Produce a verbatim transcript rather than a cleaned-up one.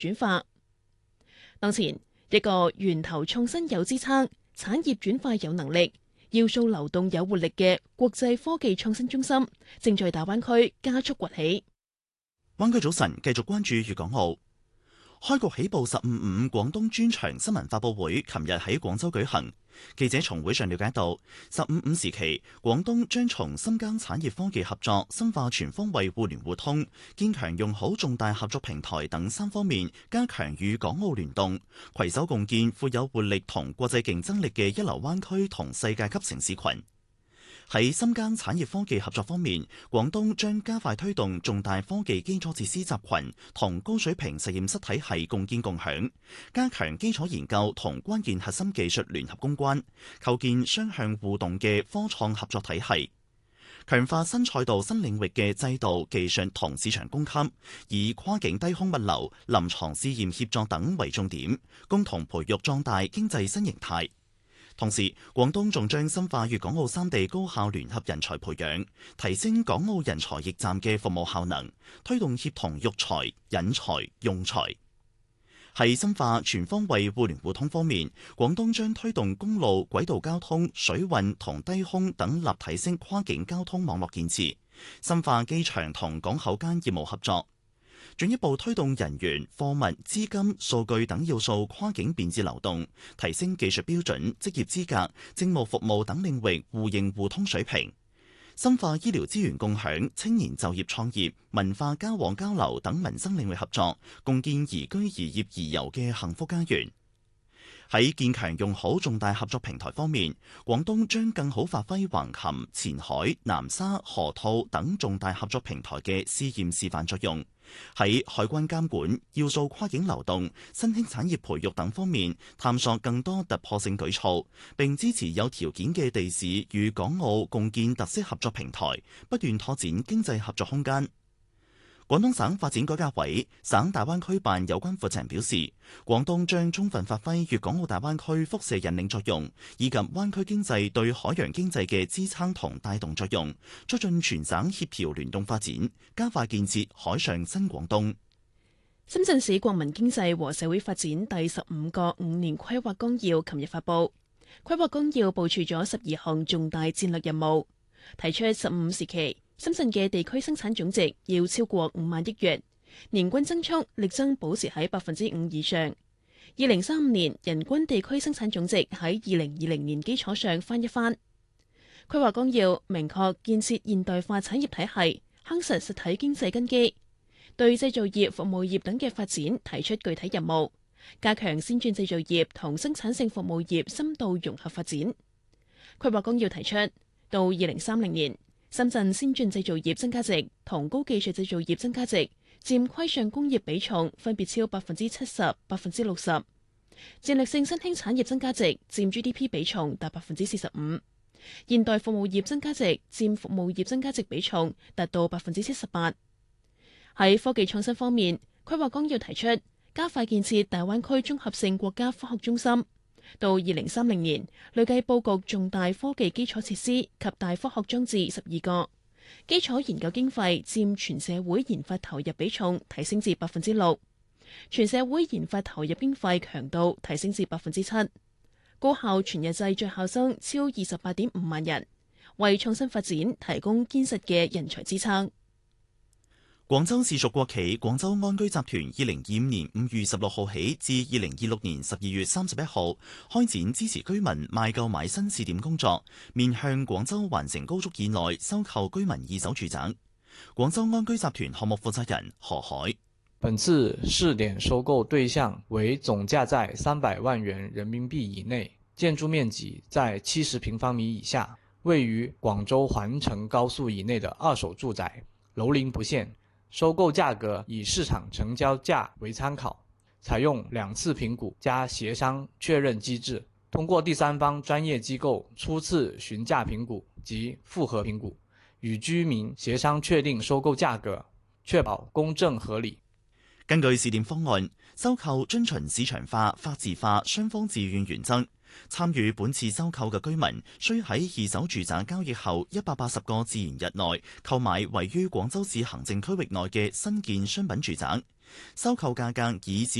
轉化。當前一個源頭創新有支撐、產業轉化有能力、要素流動有活力嘅國際科技創新中心，正在大灣區加速崛起。 灣區早晨繼續關注粵港澳。開局起步十五五廣東專場新聞發佈會，琴日喺廣州舉行。記者從會上了解到，十五五時期，廣東將從深耕產業科技合作、深化全方位互聯互通、堅強用好重大合作平台等三方面，加強與港澳聯動，攜手共建富有活力同國際競爭力嘅一流灣區同世界級城市群。喺深耕產業科技合作方面，廣東將加快推動重大科技基礎設施集群同高水平實驗室體系共建共享，加強基礎研究同關鍵核心技術聯合攻關，構建雙向互動嘅科創合作體系，強化新賽道新領域嘅制度、技術同市場供給，以跨境低空物流、臨床試驗協作等為重點，共同培育壯大經濟新形態。同時，廣東仲將深化粵港澳三地高校聯合人才培養，提升港澳人才驛站嘅服務效能，推動協同育才、引才、用才。喺深化全方位互聯互通方面，廣東將推動公路、軌道交通、水運同低空等立體聲跨境交通網絡建設，深化機場同港口間業務合作。進一步推動人員、貨物、資金、數據等要素跨境便捷流動，提升技術標準、職業資格、政務服務等領域互認互通水平，深化醫療資源共享、青年就業創業、文化交往交流等民生領域合作，共建宜居宜業宜遊嘅幸福家園。喺建強用好重大合作平台方面，廣東將更好發揮橫琴、前海、南沙、河套等重大合作平台嘅試驗示範作用，喺海關監管、要素跨境流動、新興產業培育等方面探索更多突破性舉措，並支持有條件嘅地市與港澳共建特色合作平台，不斷拓展經濟合作空間。廣東省發展改革委、省大灣區辦有關負責人表示，廣東將充分發揮粵港澳大灣區輻射引領作用，以及灣區經濟對海洋經濟嘅支撐同帶動作用，促進全省協調聯動發展，加快建設海上新廣東。 深圳市國民經濟和社會發展第十五個五年規劃綱要琴日發布，規劃綱要部署咗十二項重大戰略任務，提出十五時期深圳嘅地區生產總值要超過五萬億元，年均增速力爭保持喺百分之五以上。二零三五年人均地區生產總值喺二零二零年基礎上翻一番。規劃綱要明確建設現代化產業體系，夯實實體經濟根基，對製造業、服務業等嘅發展提出具體任務，加強先進製造業同生產性服務業深度融合發展。規劃綱要提出，到二零三零年，深圳先進製造業增加值同高技術製造業增加值佔規上工業比重分別超百分之七十、百分之六十，戰略性新興產業增加值佔 G D P 比重達百分之四十五，現代服務業增加值佔服務業增加值比重達到百分之七十八。喺科技創新方面，規劃綱要提出加快建設大灣區綜合性國家科學中心。到二零三零年，累計佈局重大科技基礎設施及大科學裝置十二個，基礎研究經費佔全社會研發投入比重提升至百分之六，全社會研發投入經費強度提升至百分之七，高校全日制在校生超二十八點五萬人，為創新發展提供堅實嘅人才支撐。 廣州市屬國企廣州安居集團二零二五年五月十六號起至二零二六年十二月三十一號開展支持居民賣購買新試點工作，面向廣州環城高速以內收購居民二手住宅。廣州安居集團項目負責人何海： 本次試點收購對象為總價在三百萬元人民幣以內，建築面積在七十平方米以下，位於廣州環城高速以內的二手住宅，樓齡不限。收購價格以市場成交價為參考，採用兩次評估加協商確認機制，通過第三方專業機構初次詢價評估及複核評估，與居民協商確定收購價格，確保公正合理。 根據試點方案，收購遵循市場化、法治化、雙方自願原則。參與本次收購嘅居民需喺二手住宅交易後一百八十個自然日內購買位於廣州市行政區域內嘅新建商品住宅， 收購價格以至